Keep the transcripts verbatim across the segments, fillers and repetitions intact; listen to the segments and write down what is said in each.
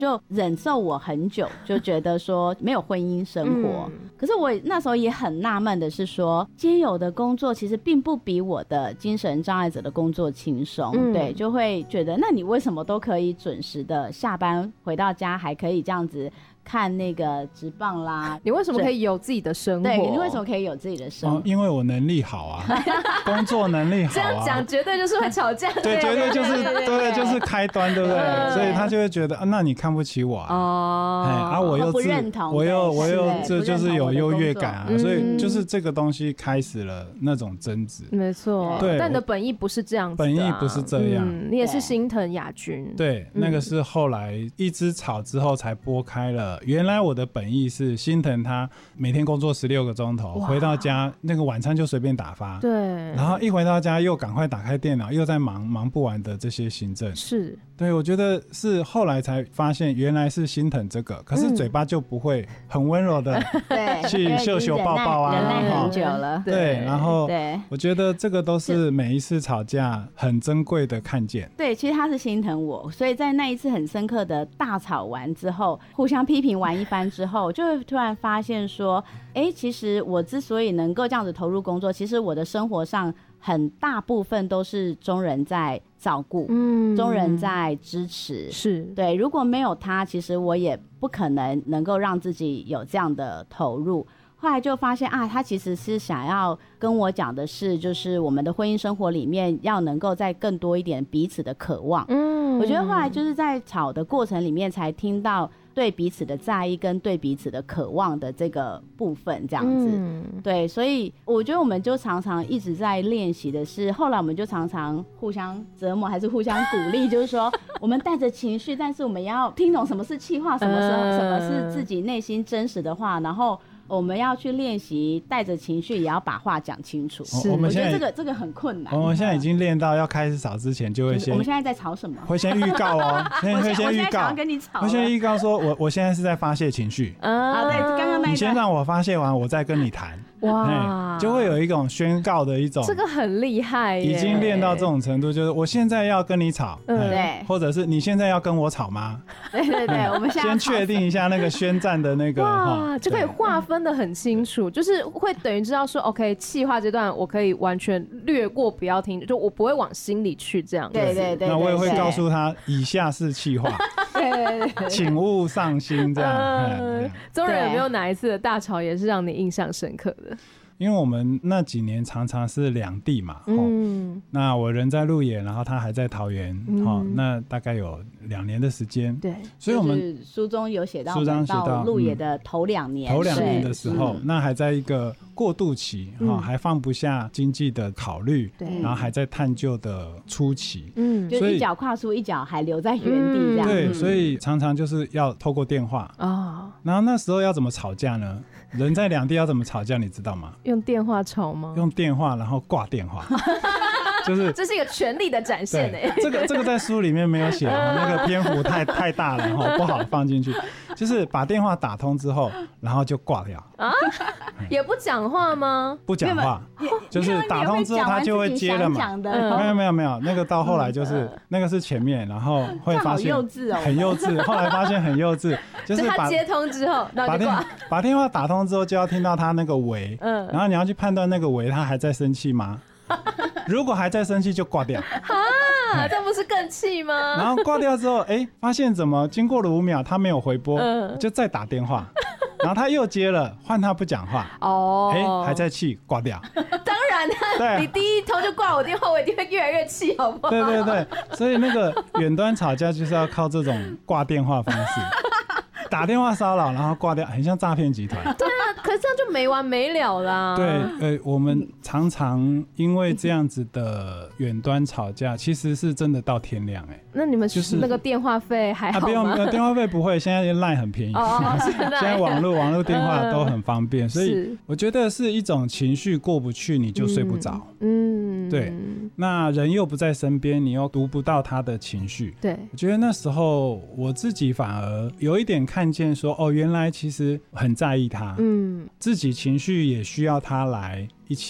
就忍受我很久，就觉得说没有婚姻生活、嗯、可是我那时候也很纳闷的是说，街友的工作其实并不比我的精神障碍者的工作轻松、嗯、对，就会觉得那你为什么都可以准时的下班回到家，还可以这样子看那个职棒啦， 你为什么可以有自己的生活？ 对，你为什么可以有自己的生活、 哦、因为我能力好啊工作能力好啊， 这样讲绝对就是会吵架对，绝对就是 对, 对, 对就是开端，对不对、嗯、所以他就会觉得、啊、那你看不起我啊、哦欸、啊我又不认同， 我又我又这就是有优越感啊、 嗯、 所以就是这个东西开始了那种争执， 没错，对，但你的本意不是这样子、啊、 本意不是这样、 嗯、你也是心疼亚军， 对，那个是后来一直吵之后才拨开了，原来我的本意是心疼他每天工作十六个钟头，回到家那个晚餐就随便打发， 对， 然后一回到家又赶快打开电脑，又在忙忙不完的这些行政， 是， 对，我觉得是后来才发现原来是心疼这个，可是嘴巴就不会很温柔的去秀秀抱抱啊， 忍耐很久了， 对，然后我觉得这个都是每一次吵架很珍贵的看见， 对，其实他是心疼我，所以在那一次很深刻的大吵完之后，互相批评完一番之后，就会突然发现说，哎，其实我之所以能够这样子投入工作，其实我的生活上很大部分都是中人在照顾，嗯，中人在支持， 是， 对，如果没有他，其实我也不可能能够让自己有这样的投入。后来就发现啊，他其实是想要跟我讲的是，就是我们的婚姻生活里面要能够再更多一点彼此的渴望。嗯，我觉得后来就是在吵的过程里面才听到对彼此的在意跟对彼此的渴望的这个部分，这样子、嗯、对，所以我觉得我们就常常一直在练习的是，后来我们就常常互相折磨还是互相鼓励就是说我们带着情绪，但是我们要听懂什么是气话，什么时候、嗯、什么是自己内心真实的话，然后我们要去练习带着情绪也要把话讲清楚。 我们现在我觉得这个这个很困难。 我们现在已经练到要开始吵之前就会先， 我们现在在吵什么？ 会先预告哦，先会先预告，我现在想要跟你吵， 会先预告说我我现在是在发泄情绪啊，对，刚刚那一你先让我发泄完，我再跟你谈。哇，就会有一种宣告的一种， 这个很厉害耶， 已经练到这种程度，就是我现在要跟你吵，嗯，对，或者是你现在要跟我吵吗？ 对对对，我们现在先确定一下那个宣战的那个， 哇，就可以划分的很清楚，就是会等于知道说 ，OK， 气话这段我可以完全略过，不要听，就我不会往心里去这样。 对对对， 那我也会告诉他，以下是气话，请勿上心这样。 宗仁有没有哪一次的大吵也是让你印象深刻的？ 因为我们那几年常常是两地嘛，嗯，那我人在鹿野，然后他还在桃园，嗯哦，那大概有两年的时间， 对， 所以我们、 就是、书中有写到，书中写到鹿野的头两年， 嗯、头两年的时候，那还在一个过渡期，嗯哦，还放不下经济的考虑，对，然后还在探究的初期， 嗯，就一脚跨出，一脚还留在原地这样， 嗯、对，所以常常就是要透过电话啊，哦，然后那时候要怎么吵架呢？人在两地要怎么吵架，你知道吗？ 用电话吵吗？ 用电话，然后挂电话，就是这是一个权力的展现诶。 这个这个在书里面没有写，那个篇幅太太大了哈，不好放进去。就是把电话打通之后，然后就挂掉啊， 也不讲话吗？ 不讲话，就是打通之后他就会接了嘛。没有没有没有，那个到后来就是那个是前面，然后会发现很幼稚哦， 很幼稚。后来发现很幼稚，就是把他接通之后， 把电把电话打通之后，就要听到他那个喂，嗯，然后你要去判断那个喂他还在生气吗？如果还在生气就挂掉啊，这不是更气吗？ 然后挂掉之后，哎，欸，发现怎么经过了五秒他没有回拨，嗯，就再打电话，然后他又接了，换他不讲话，哦，哎，欸，还在气，挂掉。 当然啊，你第一通就挂我电话，我一定会越来越气，好不好？ 对对对，所以那个远端吵架就是要靠这种挂电话方式。打电话骚扰，然后挂掉，很像诈骗集团。 对啊，可是这样就没完没了啦。 对，呃，我们常常因为这样子的远端吵架，其实是真的到天亮哎，欸。 那你们就是那个电话费还好吗？啊，不用， 呃，电话费不会，现在 LINE 很便宜。哦，现在网络网络电话都很方便，呃，所以我觉得是一种情绪过不去，你就睡不着。嗯，对。那人又不在身边，你又读不到他的情绪。 对， 我觉得那时候我自己反而有一点看见说，哦，原来其实很在意他，嗯，自己情绪也需要他来一起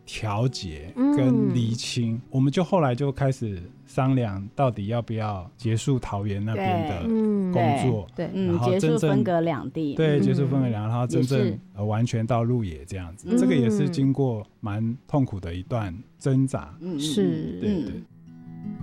调节跟厘清、嗯、我们就后来就开始商量到底要不要结束桃园那边的工作， 对，对，然后结束分隔两地， 对，结束分隔两地，然后真正、呃、完全到鹿野这样子、嗯、这个也是经过蛮痛苦的一段挣扎， 嗯，是， 对对、 嗯